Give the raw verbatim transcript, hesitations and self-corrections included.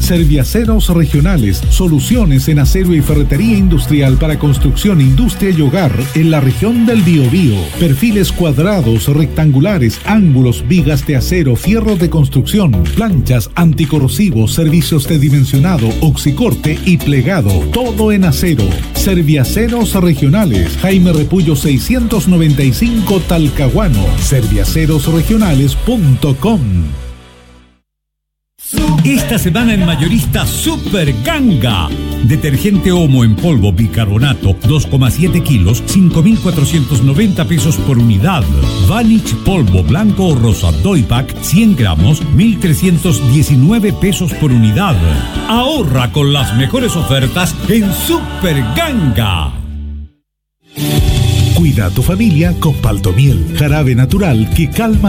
Serviaceros Regionales, soluciones en acero y ferretería industrial para construcción, industria y hogar en la región del Biobío. Perfiles cuadrados, rectangulares, ángulos, vigas de acero, fierro de construcción, planchas, anticorrosivos, servicios de dimensionado, oxicorte y plegado. Todo en acero. Serviaceros Regionales, Jaime Repullo seiscientos noventa y cinco, Talcahuano. serviaceros regionales punto com. Esta semana en Mayorista Super Ganga. Detergente Omo en polvo bicarbonato dos coma siete kilos, cinco mil cuatrocientos noventa pesos por unidad. Vanish polvo blanco o rosa Doypack cien gramos, mil trescientos diecinueve pesos por unidad. Ahorra con las mejores ofertas en Super Ganga. Cuida a tu familia con Paltomiel, jarabe natural que calma